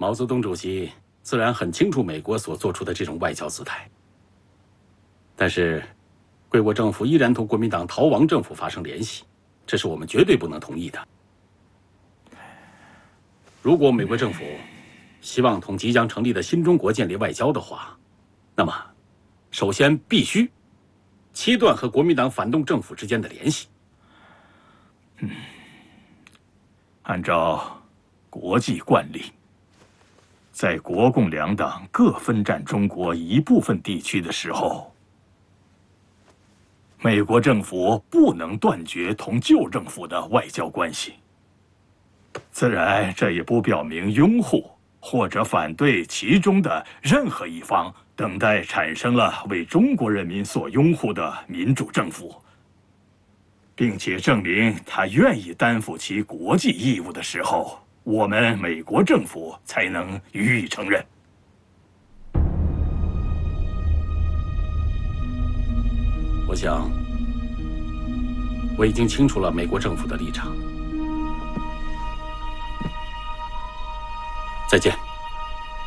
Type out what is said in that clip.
毛泽东主席自然很清楚美国所做出的这种外交姿态，但是，贵国政府依然同国民党逃亡政府发生联系，这是我们绝对不能同意的。如果美国政府希望同即将成立的新中国建立外交的话，那么，首先必须切断和国民党反动政府之间的联系。 按照国际惯例，在国共两党各分占中国一部分地区的时候，美国政府不能断绝同旧政府的外交关系。自然，这也不表明拥护或者反对其中的任何一方等待产生了为中国人民所拥护的民主政府，并且证明他愿意担负其国际义务的时候，我们美国政府才能予以承认。 我想，我已经清楚了美国政府的立场。再见。